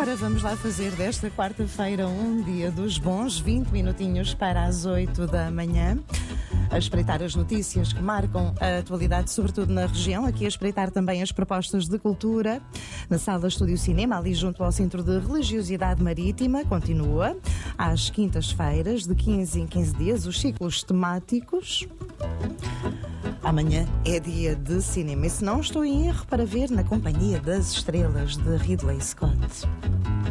Ora, vamos lá fazer desta quarta-feira um dia dos bons 20 minutinhos para as 8 da manhã. A espreitar as notícias que marcam a atualidade, sobretudo na região. Aqui a espreitar também as propostas de cultura. Na sala Estúdio Cinema, ali junto ao Centro de Religiosidade Marítima, continua às quintas-feiras, de 15 em 15 dias, os ciclos temáticos. Amanhã é dia de cinema, e se não estou em erro, para ver Na Companhia das Estrelas, de Ridley Scott.